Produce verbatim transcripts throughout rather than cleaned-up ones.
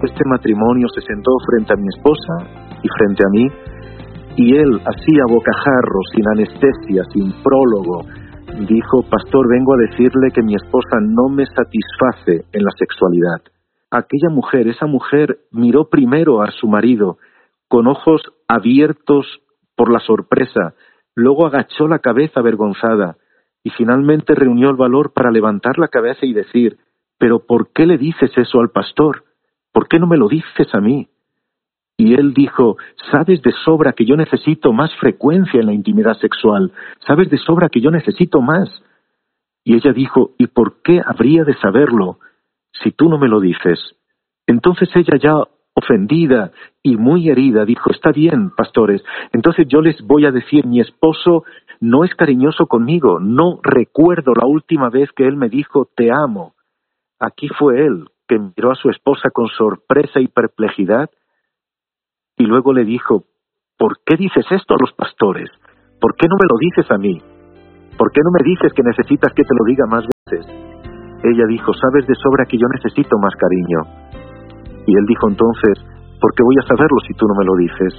este matrimonio se sentó frente a mi esposa y frente a mí, y él, así a bocajarro, sin anestesia, sin prólogo, dijo: pastor, vengo a decirle que mi esposa no me satisface en la sexualidad. Aquella mujer, esa mujer miró primero a su marido con ojos abiertos por la sorpresa, luego agachó la cabeza avergonzada y finalmente reunió el valor para levantar la cabeza y decir: pero ¿por qué le dices eso al pastor? ¿Por qué no me lo dices a mí? Y él dijo: sabes de sobra que yo necesito más frecuencia en la intimidad sexual, sabes de sobra que yo necesito más. Y ella dijo: ¿y por qué habría de saberlo si tú no me lo dices? Entonces ella, ya ofendida y muy herida, dijo: está bien, pastores, entonces yo les voy a decir, mi esposo no es cariñoso conmigo, no recuerdo la última vez que él me dijo te amo. Aquí fue él que miró a su esposa con sorpresa y perplejidad y luego le dijo: ¿por qué dices esto a los pastores? ¿Por qué no me lo dices a mí? ¿Por qué no me dices que necesitas que te lo diga más veces? Ella dijo: sabes de sobra que yo necesito más cariño. Y él dijo entonces: ¿por qué voy a saberlo si tú no me lo dices?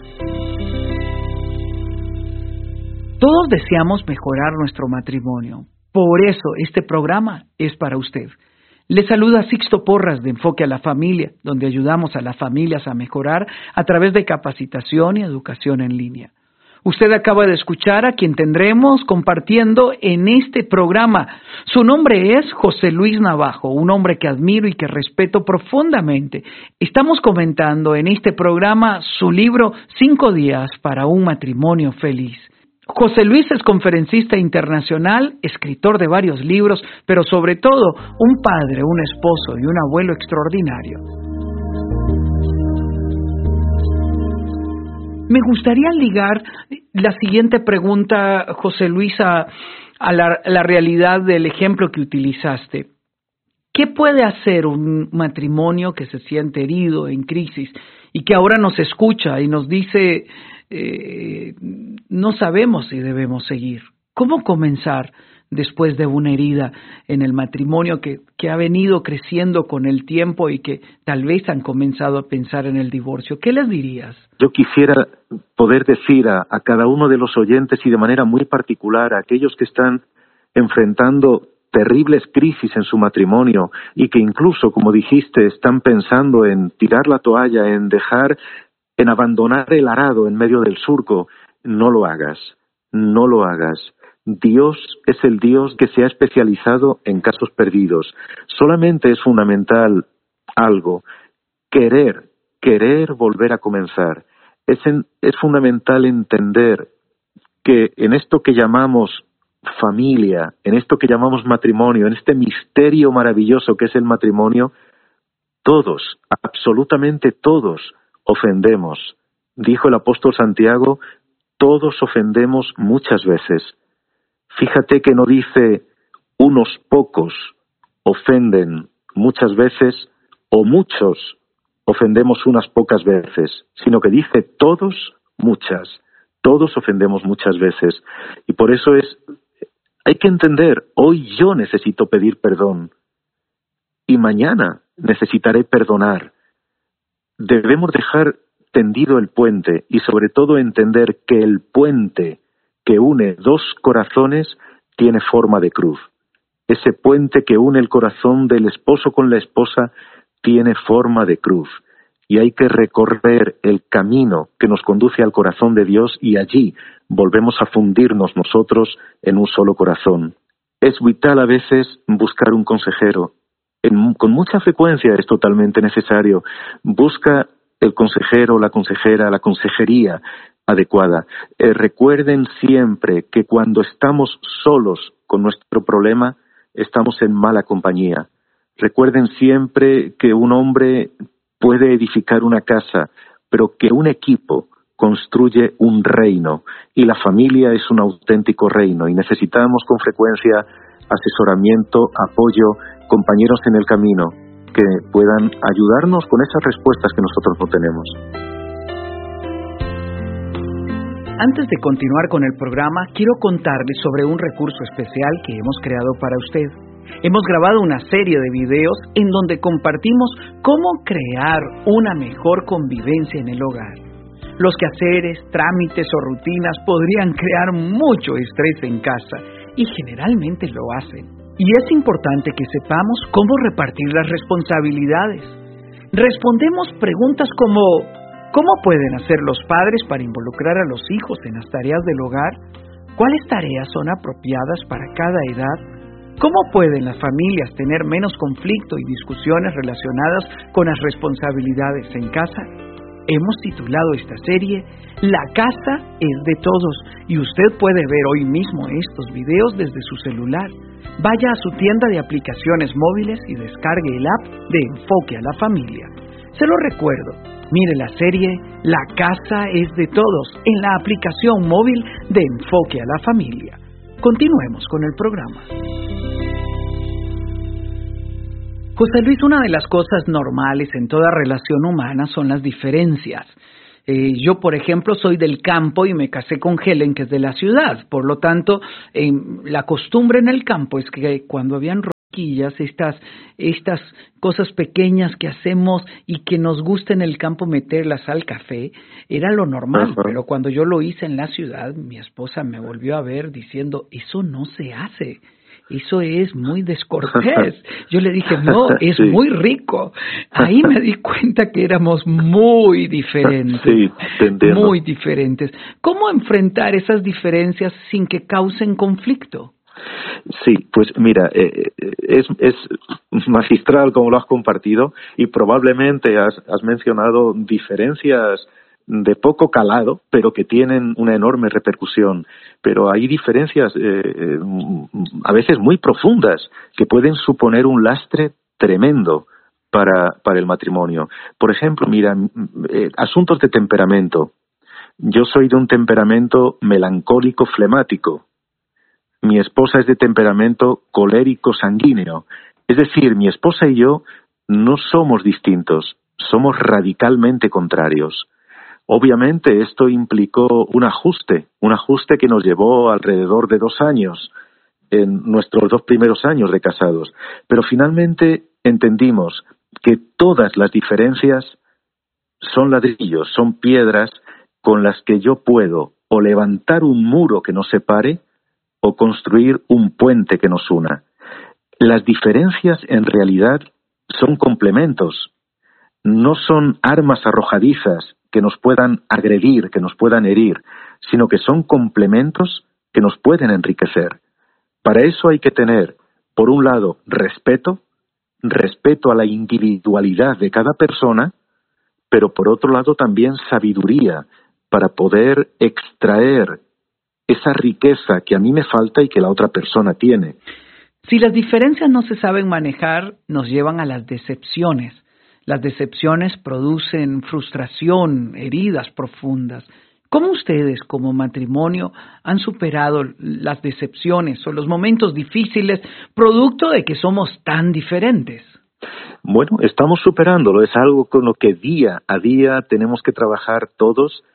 Todos deseamos mejorar nuestro matrimonio. Por eso este programa es para usted. Le saluda Sixto Porras de Enfoque a la Familia, donde ayudamos a las familias a mejorar a través de capacitación y educación en línea. Usted acaba de escuchar a quien tendremos compartiendo en este programa. Su nombre es José Luis Navajo, un hombre que admiro y que respeto profundamente. Estamos comentando en este programa su libro Cinco días para un matrimonio feliz. José Luis es conferencista internacional, escritor de varios libros, pero sobre todo un padre, un esposo y un abuelo extraordinario. Me gustaría ligar la siguiente pregunta, José Luis, a, a la, la realidad del ejemplo que utilizaste. ¿Qué puede hacer un matrimonio que se siente herido, en crisis, y que ahora nos escucha y nos dice, eh, no sabemos si debemos seguir? ¿Cómo comenzar después de una herida en el matrimonio que, que ha venido creciendo con el tiempo y que tal vez han comenzado a pensar en el divorcio? ¿Qué les dirías? Yo quisiera poder decir a, a cada uno de los oyentes, y de manera muy particular a aquellos que están enfrentando terribles crisis en su matrimonio y que incluso, como dijiste, están pensando en tirar la toalla, en dejar, en abandonar el arado en medio del surco: no lo hagas, no lo hagas. Dios es el Dios que se ha especializado en casos perdidos. Solamente es fundamental algo: querer, querer volver a comenzar. Es, en, es fundamental entender que en esto que llamamos familia, en esto que llamamos matrimonio, en este misterio maravilloso que es el matrimonio, todos, absolutamente todos, ofendemos. Dijo el apóstol Santiago: todos ofendemos muchas veces. Fíjate que no dice unos pocos ofenden muchas veces o muchos ofendemos unas pocas veces, sino que dice todos muchas, todos ofendemos muchas veces. Y por eso es, hay que entender, hoy yo necesito pedir perdón y mañana necesitaré perdonar. Debemos dejar tendido el puente y sobre todo entender que el puente que une dos corazones tiene forma de cruz. Ese puente que une el corazón del esposo con la esposa tiene forma de cruz. Y hay que recorrer el camino que nos conduce al corazón de Dios y allí volvemos a fundirnos nosotros en un solo corazón. Es vital a veces buscar un consejero. En, con mucha frecuencia es totalmente necesario. Busca el consejero, la consejera, la consejería adecuada. Eh, recuerden siempre que cuando estamos solos con nuestro problema, estamos en mala compañía. Recuerden siempre que un hombre puede edificar una casa, pero que un equipo construye un reino, y la familia es un auténtico reino, y necesitamos con frecuencia asesoramiento, apoyo, compañeros en el camino que puedan ayudarnos con esas respuestas que nosotros no tenemos. Antes de continuar con el programa, quiero contarles sobre un recurso especial que hemos creado para usted. Hemos grabado una serie de videos en donde compartimos cómo crear una mejor convivencia en el hogar. Los quehaceres, trámites o rutinas podrían crear mucho estrés en casa y generalmente lo hacen. Y es importante que sepamos cómo repartir las responsabilidades. Respondemos preguntas como ¿cómo pueden hacer los padres para involucrar a los hijos en las tareas del hogar? ¿Cuáles tareas son apropiadas para cada edad? ¿Cómo pueden las familias tener menos conflicto y discusiones relacionadas con las responsabilidades en casa? Hemos titulado esta serie La casa es de todos y usted puede ver hoy mismo estos videos desde su celular. Vaya a su tienda de aplicaciones móviles y descargue el app de Enfoque a la Familia. Se lo recuerdo, mire la serie La casa es de todos en la aplicación móvil de Enfoque a la Familia. Continuemos con el programa. José Luis, una de las cosas normales en toda relación humana son las diferencias. Eh, yo, por ejemplo, soy del campo y me casé con Helen, que es de la ciudad. Por lo tanto, eh, la costumbre en el campo es que cuando habían rosquillas, estas, estas cosas pequeñas que hacemos y que nos gusta en el campo meterlas al café, era lo normal. Uh-huh. Pero cuando yo lo hice en la ciudad, mi esposa me volvió a ver diciendo, eso no se hace. Eso es muy descortés. Yo le dije, no, es sí. muy rico. Ahí me di cuenta que éramos muy diferentes. Sí, te entiendo. Muy diferentes. ¿Cómo enfrentar esas diferencias sin que causen conflicto? Sí, pues mira, eh, es, es magistral como lo has compartido y probablemente has, has mencionado diferencias de poco calado, pero que tienen una enorme repercusión. Pero hay diferencias eh, a veces muy profundas que pueden suponer un lastre tremendo para, para el matrimonio. Por ejemplo, mira, eh, asuntos de temperamento. Yo soy de un temperamento melancólico flemático. Mi esposa es de temperamento colérico sanguíneo. Es decir, mi esposa y yo no somos distintos, somos radicalmente contrarios. Obviamente esto implicó un ajuste, un ajuste que nos llevó alrededor de dos años, en nuestros dos primeros años de casados. Pero finalmente entendimos que todas las diferencias son ladrillos, son piedras con las que yo puedo o levantar un muro que nos separe o construir un puente que nos una. Las diferencias en realidad son complementos, no son armas arrojadizas que nos puedan agredir, que nos puedan herir, sino que son complementos que nos pueden enriquecer. Para eso hay que tener, por un lado, respeto, respeto a la individualidad de cada persona, pero por otro lado también sabiduría para poder extraer esa riqueza que a mí me falta y que la otra persona tiene. Si las diferencias no se saben manejar, nos llevan a las decepciones. Las decepciones producen frustración, heridas profundas. ¿Cómo ustedes, como matrimonio, han superado las decepciones o los momentos difíciles producto de que somos tan diferentes? Bueno, estamos superándolo. Es algo con lo que día a día tenemos que trabajar todos.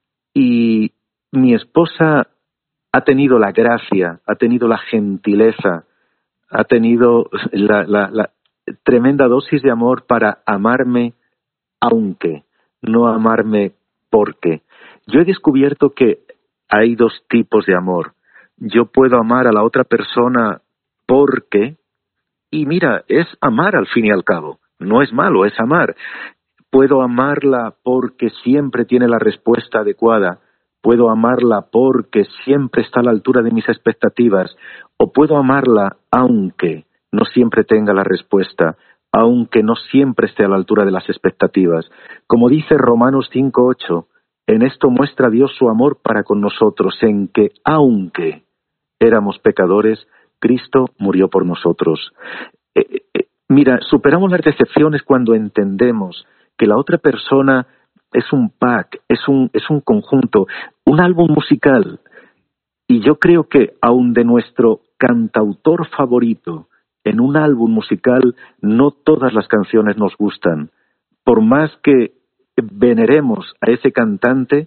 Y mi esposa ha tenido la gracia, ha tenido la gentileza, ha tenido la... la, la tremenda dosis de amor para amarme aunque, no amarme porque. Yo he descubierto que hay dos tipos de amor. Yo puedo amar a la otra persona porque, y mira, es amar al fin y al cabo, no es malo, es amar. Puedo amarla porque siempre tiene la respuesta adecuada, puedo amarla porque siempre está a la altura de mis expectativas, o puedo amarla aunque no siempre tenga la respuesta, aunque no siempre esté a la altura de las expectativas. Como dice Romanos cinco ocho, en esto muestra Dios su amor para con nosotros, en que, aunque éramos pecadores, Cristo murió por nosotros. Eh, eh, mira, superamos las decepciones cuando entendemos que la otra persona es un pack, es un, es un conjunto, un álbum musical. Y yo creo que aun de nuestro cantautor favorito, en un álbum musical no todas las canciones nos gustan. Por más que veneremos a ese cantante,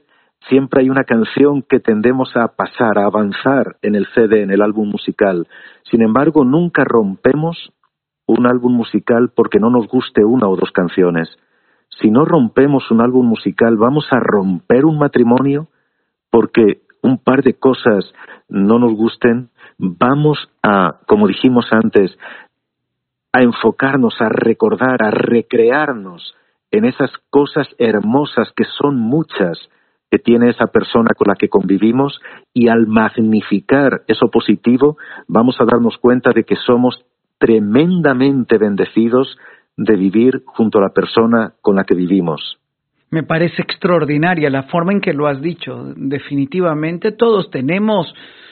siempre hay una canción que tendemos a pasar, a avanzar en el C D, en el álbum musical. Sin embargo, nunca rompemos un álbum musical porque no nos guste una o dos canciones. Si no rompemos un álbum musical, vamos a romper un matrimonio porque un par de cosas no nos gusten. Vamos a, como dijimos antes, a enfocarnos, a recordar, a recrearnos en esas cosas hermosas que son muchas que tiene esa persona con la que convivimos, y al magnificar eso positivo vamos a darnos cuenta de que somos tremendamente bendecidos de vivir junto a la persona con la que vivimos. Me parece extraordinaria la forma en que lo has dicho. Definitivamente todos tenemos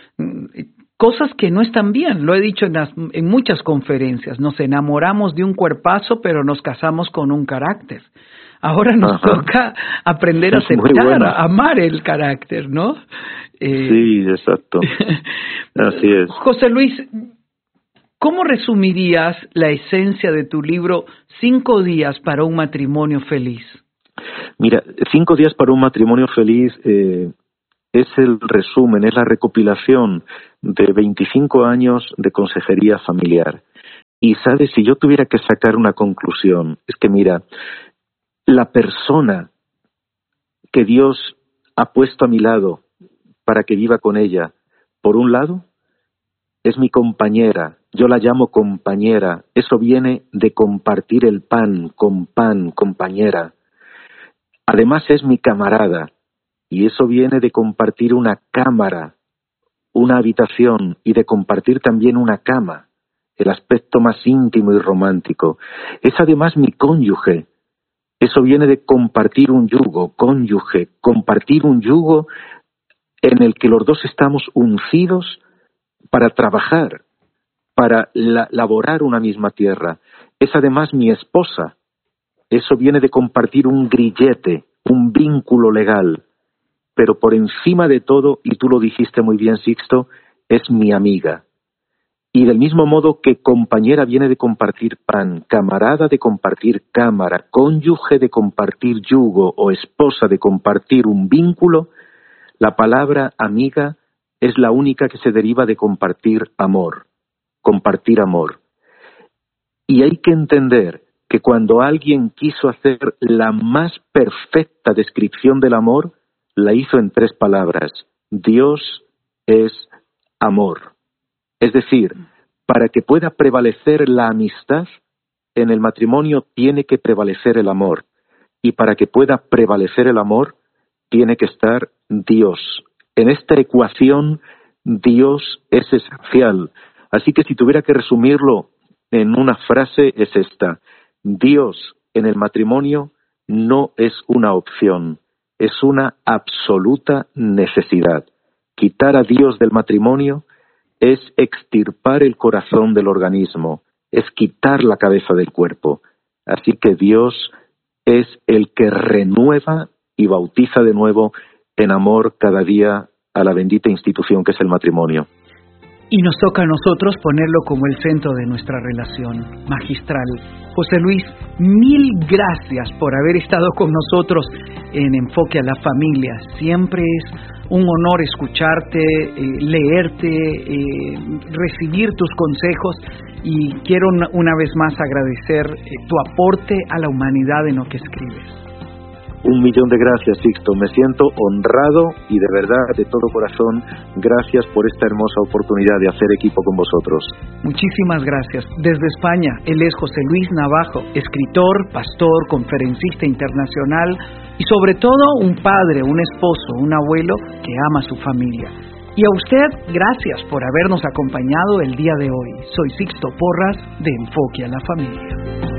cosas que no están bien. Lo he dicho en, las, en muchas conferencias. Nos enamoramos de un cuerpazo, pero nos casamos con un carácter. Ahora nos Ajá. toca aprender a aceptar, a amar el carácter, ¿no? Eh, sí, exacto. Así es. José Luis, ¿cómo resumirías la esencia de tu libro Cinco días para un matrimonio feliz? Mira, Cinco días para un matrimonio feliz eh, es el resumen, es la recopilación de veinticinco años de consejería familiar. Y, ¿sabes? Si yo tuviera que sacar una conclusión, es que, mira, la persona que Dios ha puesto a mi lado para que viva con ella, por un lado, es mi compañera. Yo la llamo compañera. Eso viene de compartir el pan, con pan, compañera. Además es mi camarada, y eso viene de compartir una cámara, una habitación, y de compartir también una cama, el aspecto más íntimo y romántico. Es además mi cónyuge. Eso viene de compartir un yugo, cónyuge, compartir un yugo en el que los dos estamos uncidos para trabajar, para la, laborar una misma tierra. Es además mi esposa. Eso viene de compartir un grillete, un vínculo legal. Pero por encima de todo, y tú lo dijiste muy bien, Sixto, es mi amiga. Y del mismo modo que compañera viene de compartir pan, camarada de compartir cámara, cónyuge de compartir yugo o esposa de compartir un vínculo, la palabra amiga es la única que se deriva de compartir amor, compartir amor. Y hay que entender que cuando alguien quiso hacer la más perfecta descripción del amor, la hizo en tres palabras: Dios es amor. Es decir, para que pueda prevalecer la amistad, en el matrimonio tiene que prevalecer el amor. Y para que pueda prevalecer el amor, tiene que estar Dios. En esta ecuación, Dios es esencial. Así que si tuviera que resumirlo en una frase, es esta: Dios en el matrimonio no es una opción, es una absoluta necesidad. Quitar a Dios del matrimonio es extirpar el corazón del organismo, es quitar la cabeza del cuerpo. Así que Dios es el que renueva y bautiza de nuevo en amor cada día a la bendita institución que es el matrimonio. Y nos toca a nosotros ponerlo como el centro de nuestra relación magistral. José Luis, mil gracias por haber estado con nosotros en Enfoque a la Familia. Siempre es un honor escucharte, eh, leerte, eh, recibir tus consejos, y quiero una, una vez más agradecer eh, tu aporte a la humanidad en lo que escribes. Un millón de gracias, Sixto. Me siento honrado y de verdad, de todo corazón, gracias por esta hermosa oportunidad de hacer equipo con vosotros. Muchísimas gracias. Desde España, él es José Luis Navajo, escritor, pastor, conferencista internacional y sobre todo un padre, un esposo, un abuelo que ama a su familia. Y a usted, gracias por habernos acompañado el día de hoy. Soy Sixto Porras de Enfoque a la Familia.